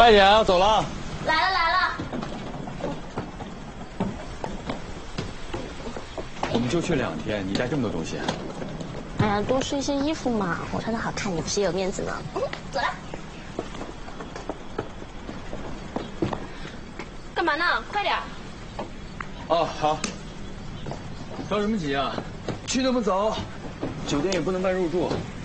快点啊，走了。 来了来了。 我们就去2天，你带这么多东西？ 哎呀，多试一些衣服嘛，我穿的好看，你不是也有面子呢？走了。干嘛呢？快点。 哦，好。着什么急啊？去那么早，酒店也不能办入住。